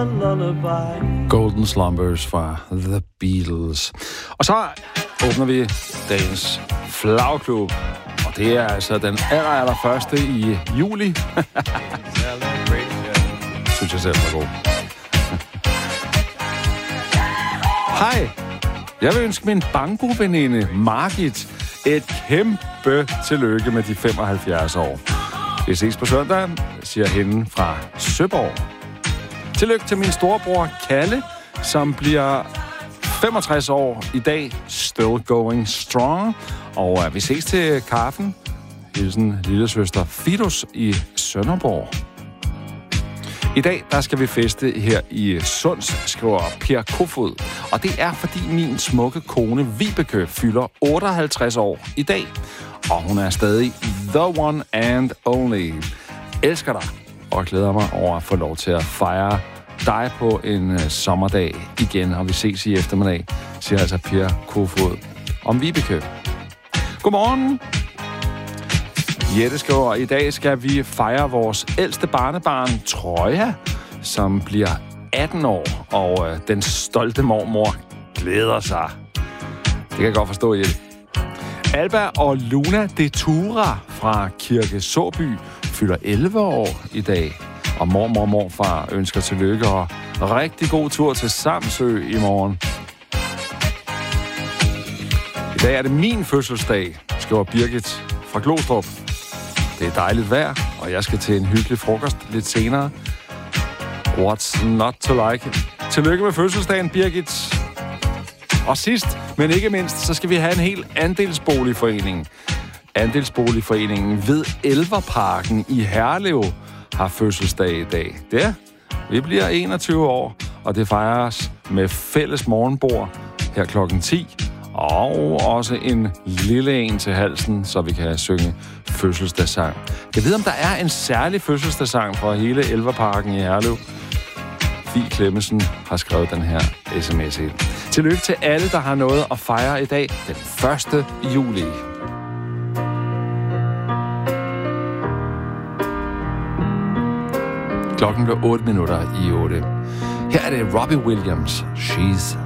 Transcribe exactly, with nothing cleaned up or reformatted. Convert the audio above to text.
Golden Slumbers fra The Beatles. Og så åbner vi dagens flagklub. Og det er altså den aller, aller første i juli. Synes jeg selv var god. Hej. Jeg vil ønske min banko-veninde Margit et kæmpe tillykke med de femoghalvfjerds år. Vi ses på søndag, siger hende fra Søborg. Tillykke til min storebror Kalle, som bliver femogtres år i dag. Still going strong. Og uh, vi ses til kaffen. Hilsen lillesøster Fidus i Sønderborg. I dag, der skal vi feste her i Sunds, skriver Per Kofod. Og det er, fordi min smukke kone Vibeke fylder otteoghalvtreds år i dag. Og hun er stadig the one and only. Elsker dig, og glæder mig over at få lov til at fejre dig på en uh, sommerdag igen. Og vi ses i eftermiddag, siger altså Per Kofod om Vibeke. Godmorgen. Jette skriver, i dag skal vi fejre vores ældste barnebarn, Troja, som bliver atten år, og øh, den stolte mormor glæder sig. Det kan jeg godt forstå, Jette. Alba og Luna de Tura fra Kirke Såby fylder elleve år i dag, og mormor og morfar ønsker tillykke og rigtig god tur til Samsø i morgen. I dag er det min fødselsdag, skriver Birgit fra Glostrup. Det er dejligt vejr, og jeg skal til en hyggelig frokost lidt senere. What's not to like? Tillykke med fødselsdagen, Birgit. Og sidst, men ikke mindst, så skal vi have en hel andelsboligforening. Andelsboligforeningen ved Elverparken i Herlev har fødselsdag i dag. Det vi bliver enogtyve år, og det fejres med fælles morgenbord her klokken ti. Og også en lille en til halsen, så vi kan synge fødselsdagssang. Jeg ved, om der er en særlig fødselsdagssang fra hele Elverparken i Herlev. Fie Clemmensen har skrevet den her sms ind. Tillykke til alle, der har noget at fejre i dag, den første juli. Klokken blev otte minutter i otte. Her er det Robbie Williams. She's